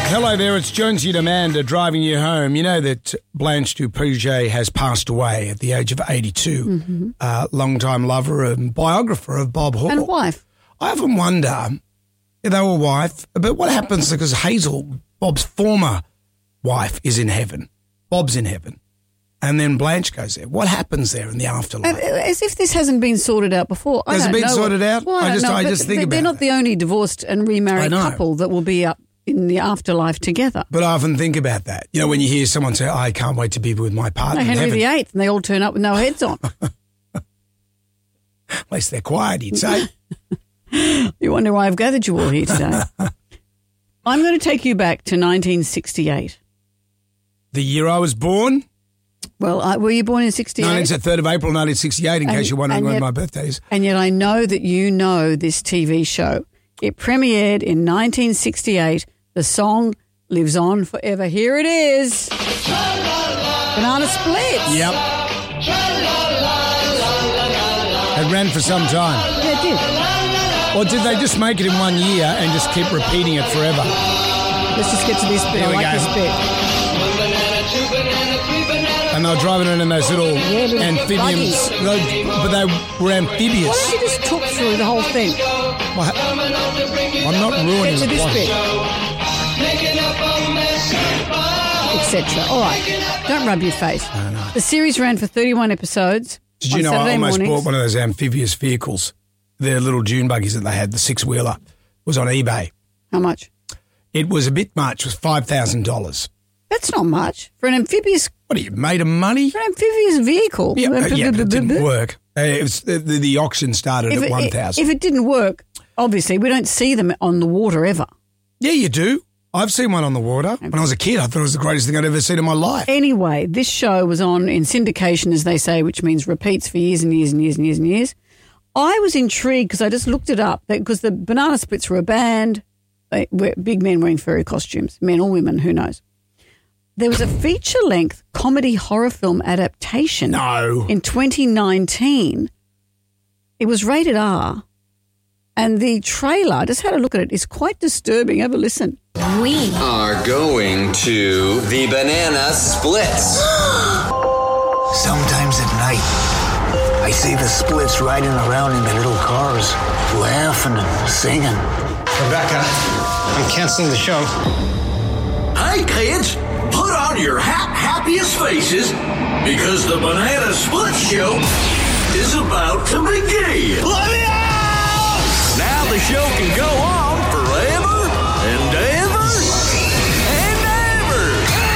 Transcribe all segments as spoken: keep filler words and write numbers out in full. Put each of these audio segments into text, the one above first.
Hello there, it's Jonesy and Amanda driving you home. You know that Blanche Dupuget has passed away at the age of eighty-two. Mm-hmm. Uh, long-time lover and biographer of Bob Hall. And wife. I often wonder if they were wife, but what happens because Hazel, Bob's former wife, is in heaven. Bob's in heaven. And then Blanche goes there. What happens there in the afterlife? As if this hasn't been sorted out before. I Has it don't been know sorted what, out? Well, I, I don't just, know, I but just think they're about They're not that. the only divorced and remarried I know. couple that will be up in the afterlife together. But I often think about that. You know, when you hear someone say, I can't wait to be with my partner No, in Henry heaven. the Eighth, and they all turn up with no heads on. At least they're quiet, he'd say. You wonder why I've gathered you all here today. I'm going to take you back to nineteen sixty-eight. The year I was born? Well, I, were you born in sixty-eight? third of April nineteen sixty-eight, in And- case you're wondering and when yet- my birthday is. And yet I know that you know this T V show. It premiered in nineteen sixty-eight. The song lives on forever. Here it is. Banana Splits. Yep. It ran for some time. Yeah, it did. Or did they just make it in one year and just keep repeating it forever? Let's just get to this bit. Here I we like go. this bit. And they were driving around in those little Yeah, little amphibians. Those- But they were Why amphibious. don't you just talk through the whole thing? Well, I'm not ruining Get to the this plot. bit. Etc. All right. Don't rub your face. The series ran for thirty-one episodes. Did you on know Saturday I almost mornings. bought one of those amphibious vehicles? Their little dune buggies that they had, the six-wheeler, was on eBay. How much? It was a bit much. It was five thousand dollars. That's not much for an amphibious What are you, made of money? for an amphibious vehicle. Yeah, uh, yeah, but it didn't work. Uh, it was, the, the, the auction started If at it, one thousand. if it didn't work, obviously we don't see them on the water ever. Yeah, you do. I've seen one on the water. When I was a kid, I thought it was the greatest thing I'd ever seen in my life. Anyway, this show was on in syndication, as they say, which means repeats for years and years and years and years and years. I was intrigued because I just looked it up because the Banana Splits were a band. They were big men wearing furry costumes, men or women, who knows. There was a feature-length comedy horror film adaptation No. in twenty nineteen. It was rated R, and the trailer, I just had a look at it, is quite disturbing. Have a listen. We Are going to the Banana Splits. Sometimes at night, I see the Splits riding around in their little cars, laughing and singing. Rebecca, I'm canceling the show. Hey kids, put on your hap happiest faces because the Banana Split Show is about to begin. Let me out! Now the show can go on forever and ever and ever.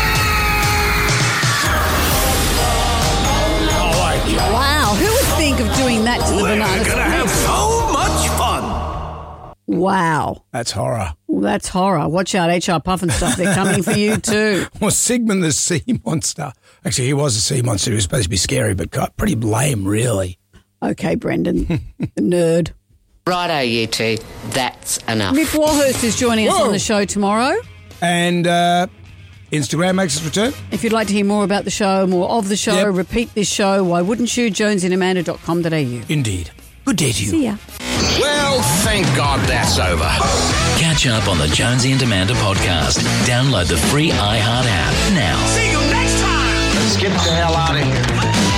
Oh, I can't. Wow, who would think of doing that to the We're Banana gonna have Splits? so much fun. Wow. That's horror. Well, that's horror. Watch out, H R Puff and stuff. They're coming for you too. Well, Sigmund the sea monster. Actually, he was a sea monster. He was supposed to be scary, but got pretty lame, really. Okay, Brendan, the nerd. Righto, you two. That's enough. Mick Warhurst is joining us Whoa. on the show tomorrow. And uh, Instagram makes its return. If you'd like to hear more about the show, more of the show, Yep. repeat this show, why wouldn't you? jones and amanda dot com dot a u. Indeed. Good day to you. See ya. Well, thank God that's over. Catch up on the Jonesy and Amanda podcast. Download the free iHeart app now. See you next time. Let's get the hell out of here.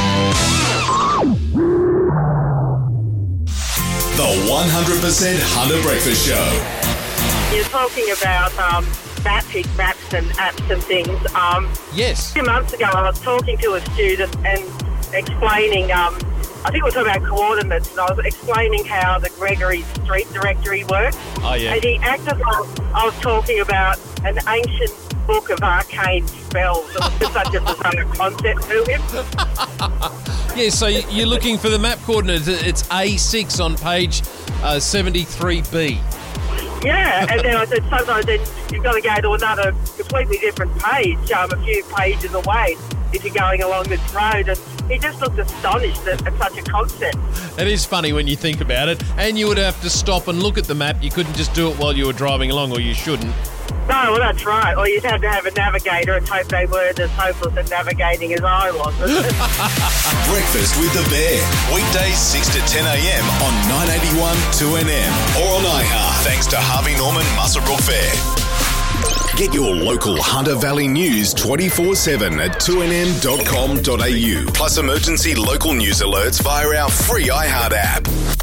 The one hundred percent Hunter Breakfast Show. You're talking about um, mapping maps and apps and things. Um, Yes. a few months ago, I was talking to a student and explaining, um, I think we were talking about coordinates, and I was explaining how the Gregory Street Directory works. Oh, yeah. And he acted like I was talking about an ancient book of arcane spells. It was just such a bizarre concept to him. Yeah, so you're looking for the map coordinates. It's A six on page uh, seventy-three B. Yeah, and then I said sometimes then you've got to go to another completely different page, um, a few pages away if you're going along this road. And he just looked astonished at, at such a concept. It is funny when you think about it. And you would have to stop and look at the map. You couldn't just do it while you were driving along, or you shouldn't. No, well, that's right. Or you'd have to have a navigator and hope they weren't as hopeless at navigating as I was. Breakfast with the Bear. Weekdays six to ten a.m. on nine eighty-one two N M or on iHeart. Thanks to Harvey Norman Muswellbrook Fair. Get your local Hunter Valley news twenty-four seven at two n m dot com dot a u. Plus emergency local news alerts via our free iHeart app.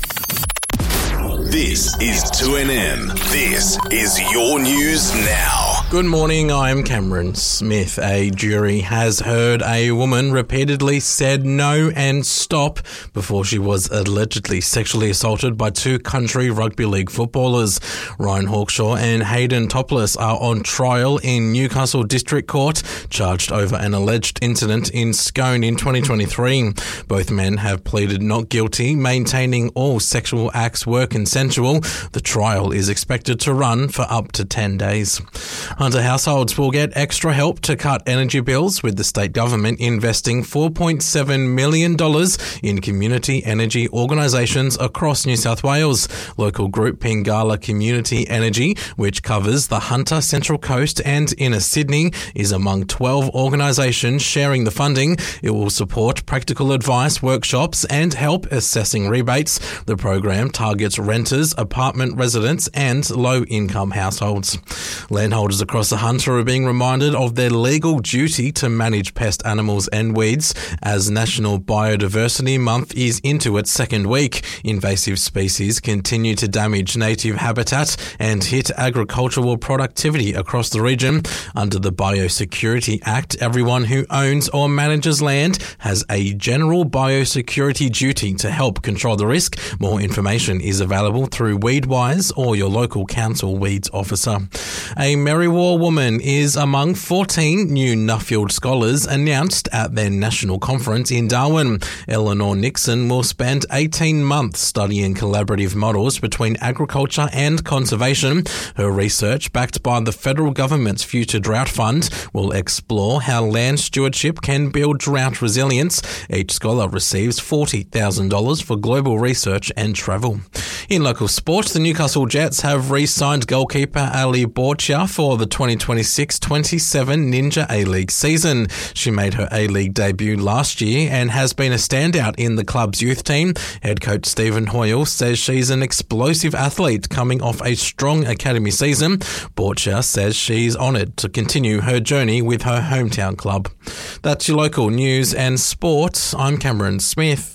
This is two N M. This is your news now. Good morning, I'm Cameron Smith. A jury has heard a woman repeatedly said no and stop before she was allegedly sexually assaulted by two country rugby league footballers. Ryan Hawkshaw and Hayden Topless are on trial in Newcastle District Court, charged over an alleged incident in Scone in twenty twenty-three. Both men have pleaded not guilty, maintaining all sexual acts were consensual. The trial is expected to run for up to ten days. Hunter households will get extra help to cut energy bills, with the state government investing four point seven million dollars in community energy organisations across New South Wales. Local group Pingala Community Energy, which covers the Hunter, Central Coast and Inner Sydney, is among twelve organisations sharing the funding. It will support practical advice workshops and help assessing rebates. The program targets renters, apartment residents and low-income households. Landholders across the Hunter are being reminded of their legal duty to manage pest animals and weeds as National Biodiversity Month is into its second week. Invasive species continue to damage native habitat and hit agricultural productivity across the region. Under the Biosecurity Act, everyone who owns or manages land has a general biosecurity duty to help control the risk. More information is available through Weedwise or your local council weeds officer. A Merriwa woman is among fourteen new Nuffield scholars announced at their national conference in Darwin. Eleanor Nixon will spend eighteen months studying collaborative models between agriculture and conservation. Her research, backed by the federal government's Future Drought Fund, will explore how land stewardship can build drought resilience. Each scholar receives forty thousand dollars for global research and travel. In local sport, the Newcastle Jets have re-signed goalkeeper Ali Borchia for the twenty twenty-six twenty-seven Ninja A-League season. She made her A-League debut last year and has been a standout in the club's youth team. Head coach Stephen Hoyle says she's an explosive athlete coming off a strong academy season. Borchia says she's honoured to continue her journey with her hometown club. That's your local news and sport. I'm Cameron Smith.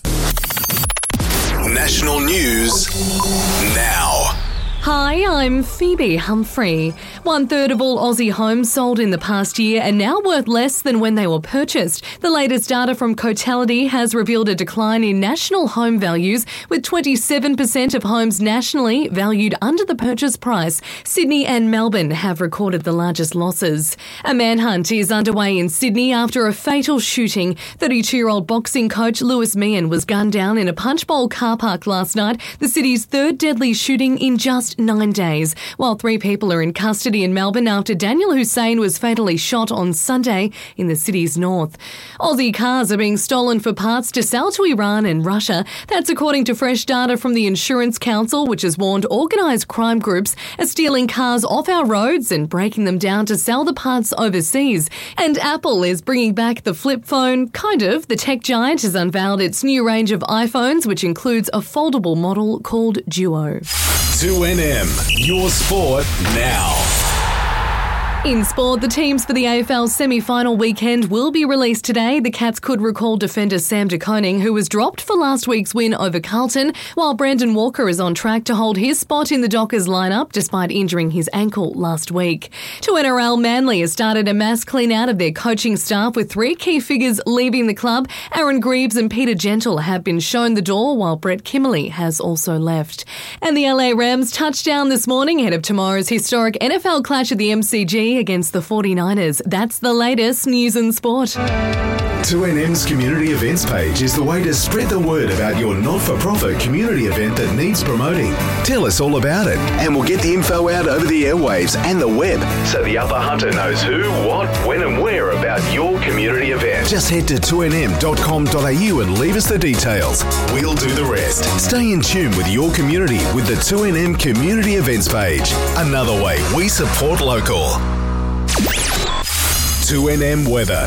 National news now. Hi, I'm Phoebe Humphrey. One third of all Aussie homes sold in the past year are now worth less than when they were purchased. The latest data from Cotality has revealed a decline in national home values, with twenty-seven percent of homes nationally valued under the purchase price. Sydney and Melbourne have recorded the largest losses. A manhunt is underway in Sydney after a fatal shooting. thirty-two-year-old boxing coach Lewis Meehan was gunned down in a punch bowl car park last night, the city's third deadly shooting in just nine days, while three people are in custody in Melbourne after Daniel Hussein was fatally shot on Sunday in the city's north. Aussie cars are being stolen for parts to sell to Iran and Russia. That's according to fresh data from the Insurance Council, which has warned organised crime groups are stealing cars off our roads and breaking them down to sell the parts overseas. And Apple is bringing back the flip phone, kind of. The tech giant has unveiled its new range of iPhones, which includes a foldable model called Duo. two N M, your sport now. In sport, the teams for the A F L semi-final weekend will be released today. The Cats could recall defender Sam De Koning, who was dropped for last week's win over Carlton, while Brandon Walker is on track to hold his spot in the Dockers lineup despite injuring his ankle last week. To N R L, Manly has started a mass clean-out of their coaching staff, with three key figures leaving the club. Aaron Greaves and Peter Gentle have been shown the door, while Brett Kimmerley has also left. And the L A Rams touched down this morning ahead of tomorrow's historic N F L clash at the M C G against the forty-niners. That's the latest news and sport. two N M's community events page is the way to spread the word about your not-for-profit community event that needs promoting. Tell us all about it, and we'll get the info out over the airwaves and the web, so the Upper Hunter knows who, what, when and where about your community event. Just head to two n m dot com dot a u and leave us the details. We'll do the rest. Stay in tune with your community with the two N M community events page. Another way we support local. two N M weather.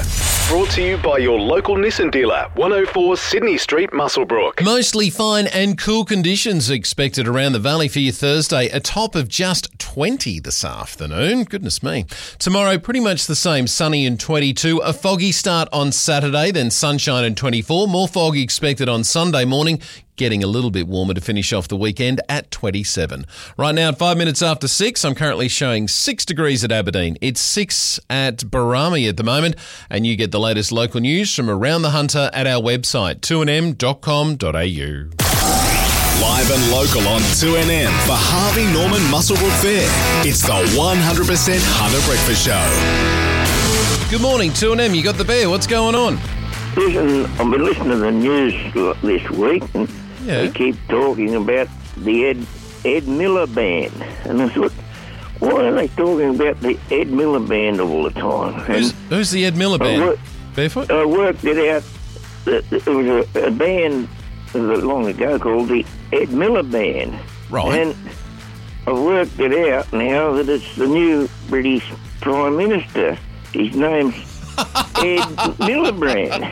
Brought to you by your local Nissan dealer, one oh four Sydney Street, Muswellbrook. Mostly fine and cool conditions expected around the valley for your Thursday, a top of just twenty this afternoon. Goodness me. Tomorrow, pretty much the same, sunny and twenty-two. A foggy start on Saturday, then sunshine and twenty-four. More fog expected on Sunday morning, getting a little bit warmer to finish off the weekend at twenty-seven. Right now, at five minutes after six, I'm currently showing six degrees at Aberdeen. It's six at Barami at the moment, and you get the latest local news from around the Hunter at our website, two n m dot com dot a u. Live and local on two N M for Harvey Norman Muswellbrook Fair. It's the one hundred percent Hunter Breakfast Show. Good morning, two N M. You got the bear. What's going on? Listen, I've been listening to the news this week, and yeah. they keep talking about the Ed Ed Miller Band. And I thought, why are they talking about the Ed Miller Band all the time? Who's, who's the Ed Miller Band? I work, Barefoot? I worked it out. That there was a, a band long ago called the Ed Miller Band. Right. And I've worked it out now that it's the new British Prime Minister. His name's Ed Miliband.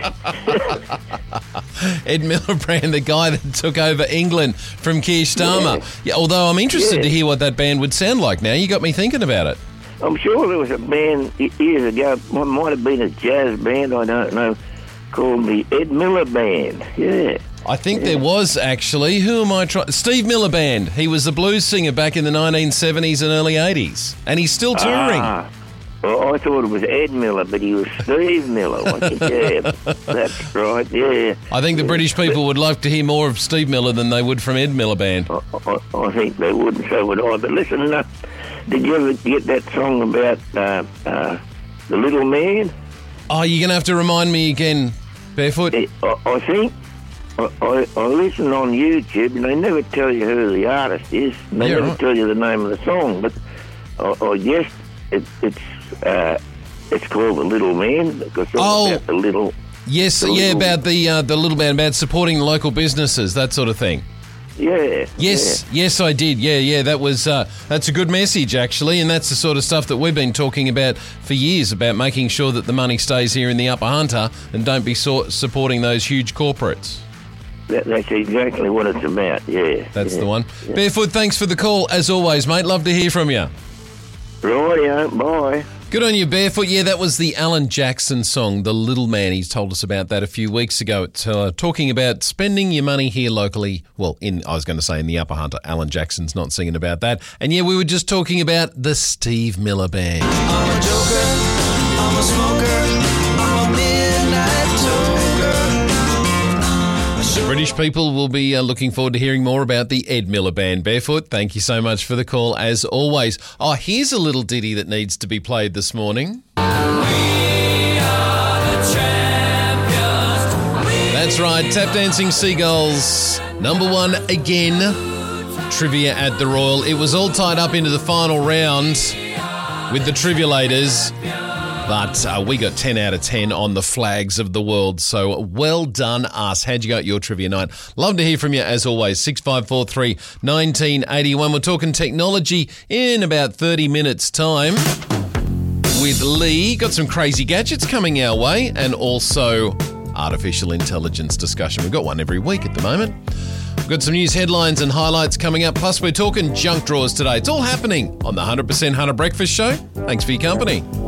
Ed Miliband, the guy that took over England from Keir Starmer. Yeah. Yeah, although I'm interested yeah. to hear what that band would sound like now. You got me thinking about it. I'm sure there was a band years ago, it might have been a jazz band, I don't know, called the Ed Miller Band. Yeah. I think yeah. there was, actually. Who am I trying? Steve Miller Band. He was the blues singer back in the nineteen seventies and early eighties. And he's still touring. Ah. Well, I thought it was Ed Miller, but he was Steve Miller. I think, yeah, that's right, yeah. I think the British people would love to hear more of Steve Miller than they would from Ed Miller Band. I, I, I think they would, and so would I. But listen, uh, did you ever get that song about uh, uh, the little man? Oh, you're going to have to remind me again, Barefoot. I, I think I, I, I listen on YouTube, and they never tell you who the artist is. And they yeah, never right. tell you the name of the song, but I, I guess it, it's... Uh, it's called The Little Man because it's oh, about the little. Yes, the yeah, little, about the uh, the little band, about supporting local businesses, that sort of thing. Yeah. Yes, yeah. yes, I did. Yeah, yeah, that was uh, that's a good message actually, and that's the sort of stuff that we've been talking about for years about making sure that the money stays here in the Upper Hunter and don't be so- supporting those huge corporates. That, that's exactly what it's about. Yeah, that's yeah, the one. Yeah. Barefoot, thanks for the call as always, mate. Love to hear from you. Rightio, bye. Good on you, Barefoot. Yeah, that was the Alan Jackson song, The Little Man. He's told us about that a few weeks ago. It's uh, talking about spending your money here locally. Well, in I was going to say in the Upper Hunter. Alan Jackson's not singing about that. And yeah, we were just talking about the Steve Miller Band. I'm a joker, I'm a smoker, I'm a midnight toker. British people will be uh, looking forward to hearing more about the Ed Miller Band. Barefoot, thank you so much for the call as always. Oh, here's a little ditty that needs to be played this morning. We are the champions. We That's right, Tap Dancing Seagulls, number one again. Trivia at the Royal. It was all tied up into the final round with the Trivulators. But uh, we got ten out of ten on the flags of the world, so well done us. How'd you go at your trivia night? Love to hear from you as always. six five four three, one nine eight one. We're talking technology in about thirty minutes' time with Lee. Got some crazy gadgets coming our way and also artificial intelligence discussion. We've got one every week at the moment. We've got some news headlines and highlights coming up, plus we're talking junk drawers today. It's all happening on the one hundred percent Hunter Breakfast Show. Thanks for your company.